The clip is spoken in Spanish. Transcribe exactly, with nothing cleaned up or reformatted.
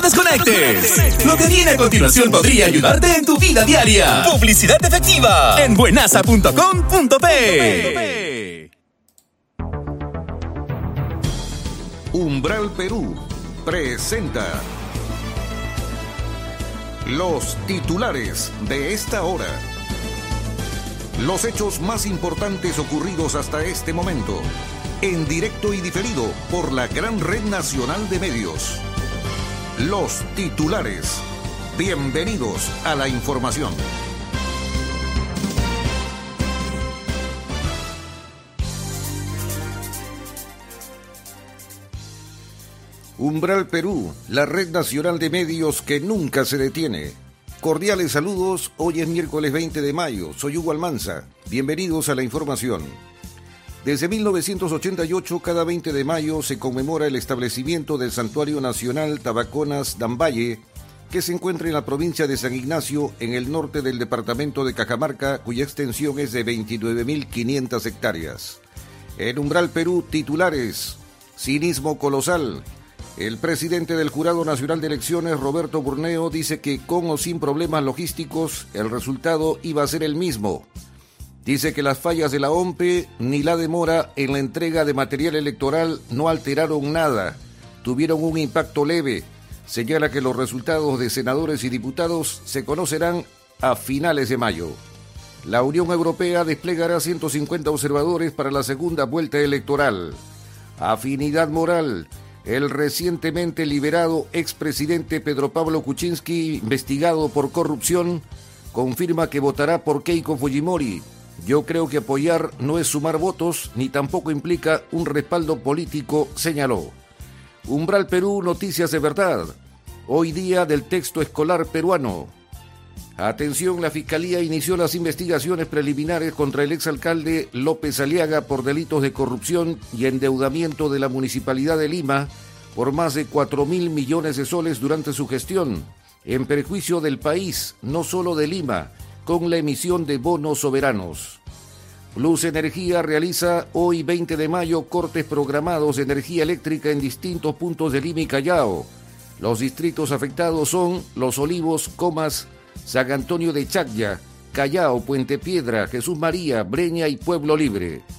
desconectes. Lo que viene a continuación podría ayudarte en tu vida diaria. Publicidad efectiva en buenasa punto com punto pe. Umbral Perú presenta los titulares de esta hora. Los hechos más importantes ocurridos hasta este momento, en directo y diferido por la gran red nacional de medios. Los titulares. Bienvenidos a la información. Umbral Perú, la red nacional de medios que nunca se detiene. Cordiales saludos, hoy es miércoles veinte de mayo, soy Hugo Almanza, bienvenidos a la información. Desde mil novecientos ochenta y ocho, cada veinte de mayo se conmemora el establecimiento del Santuario Nacional Tabaconas Dambaye, que se encuentra en la provincia de San Ignacio, en el norte del departamento de Cajamarca, cuya extensión es de veintinueve mil quinientas hectáreas. En Umbral Perú, titulares: cinismo colosal. El presidente del Jurado Nacional de Elecciones, Roberto Burneo, dice que con o sin problemas logísticos, el resultado iba a ser el mismo. Dice que las fallas de la O M P E ni la demora en la entrega de material electoral no alteraron nada, tuvieron un impacto leve. Señala que los resultados de senadores y diputados se conocerán a finales de mayo. La Unión Europea desplegará ciento cincuenta observadores para la segunda vuelta electoral. Afinidad moral. El recientemente liberado expresidente Pedro Pablo Kuczynski, investigado por corrupción, confirma que votará por Keiko Fujimori. Yo creo que apoyar no es sumar votos, ni tampoco implica un respaldo político, señaló. Umbral Perú, noticias de verdad. Hoy día del texto escolar peruano. Atención, la Fiscalía inició las investigaciones preliminares contra el exalcalde López Aliaga por delitos de corrupción y endeudamiento de la Municipalidad de Lima por más de cuatro mil millones de soles durante su gestión, en perjuicio del país, no solo de Lima, con la emisión de bonos soberanos. Plus Energía realiza hoy veinte de mayo cortes programados de energía eléctrica en distintos puntos de Lima y Callao. Los distritos afectados son Los Olivos, Comas, San Antonio de Chacya, Callao, Puente Piedra, Jesús María, Breña y Pueblo Libre.